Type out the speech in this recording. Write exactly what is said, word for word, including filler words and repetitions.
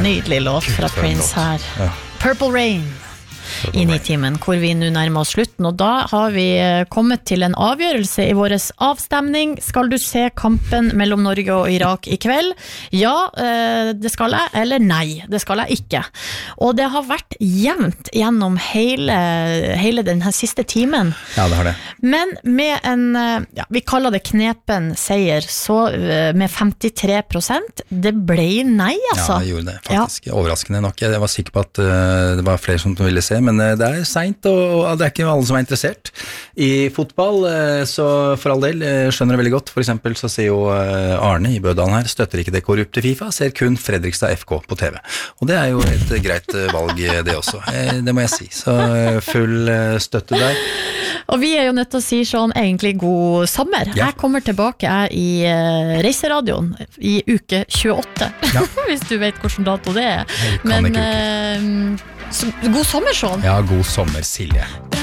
nydelig låt fra Prince her. Ja. Purple Rain. I Nitimen, hvor vi nå nærmer oss slutten, og da har vi kommet til en avgjørelse i vår avstemning. Skal du se kampen mellom Norge og Irak i kveld? Ja, det skal jeg, eller nei, det skal jeg ikke. Og det har vært jevnt gjennom hele, hele denne siste timen. Ja, det har det. Men med en, ja, vi kaller det knepen seier, så med femtitre prosent, det ble nei, altså. Ja, det gjorde det, faktisk. Ja. Overraskende nok. Jeg var sikker på at uh, det var flere som ville se, men det er sent, og det er ikke alle som er interessert i fotball, så for all del, skjønner det veldig godt. For eksempel så sier jo Arne i Bødalen her, støtter ikke det korrupte FIFA, ser kun Fredrikstad F K på T V. Og det er jo et greit valg det også, det må jeg si. Så full støtte der. Og vi er jo nødt til å si sånn egentlig god sommer. Ja. Jeg kommer tilbake jeg, i Reiseradioen i uke tjueåtte, ja. Hvis du vet hvordan dato det er. Men, eh, så, god sommer, Sean. Ja, god sommer, Silje.